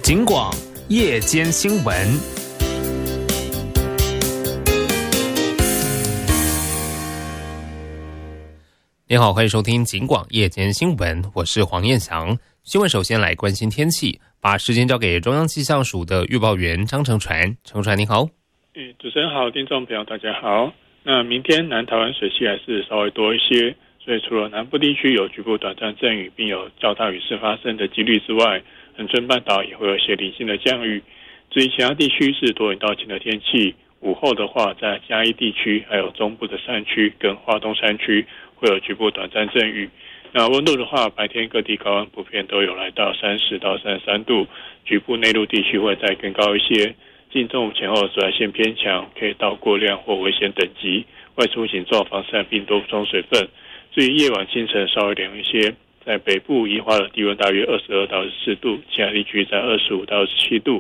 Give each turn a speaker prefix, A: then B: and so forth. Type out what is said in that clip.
A: 警广夜间新闻。你好，欢迎收听警广夜间新闻，我是黄彦翔。新闻首先来关心天气，把时间交给中央气象署的预报员张成传。成传你好。
B: 主持人好，听众朋友大家好。那明天南台湾水汽还是稍微多一些，所以除了南部地区有局部短暂阵雨并有较大雨势发生的几率之外，恒春半岛也会有一些零星的降雨。至于其他地区是多云到晴的天气，午后的话在嘉义地区还有中部的山区跟花东山区会有局部短暂阵雨。那温度的话，白天各地高温普遍都有来到30到33度，局部内陆地区会再更高一些。近中午前后紫外线偏强，可以到过量或危险等级，外出请做好防晒并多补充水分。至于夜晚清晨稍微凉一些，在北部宜花的低温大约22到24度，其他地区在25到27度，